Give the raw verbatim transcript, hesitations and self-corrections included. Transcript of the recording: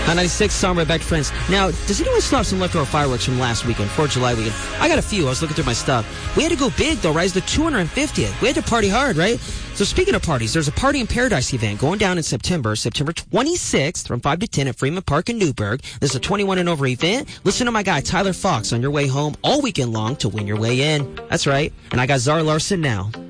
On ninety-six, Summer back to friends. Now, does anyone still have some leftover fireworks from last weekend, fourth of July weekend? I got a few. I was looking through my stuff. We had to go big, though, right? It's the two hundred fiftieth. We had to party hard, right? So speaking of parties, there's a Party in Paradise event going down in September, September twenty-sixth from five to ten at Freeman Park in Newburgh. This is a twenty-one and over event. Listen to my guy Tyler Fox on your way home all weekend long to win your way in. That's right. And I got Zara Larson now.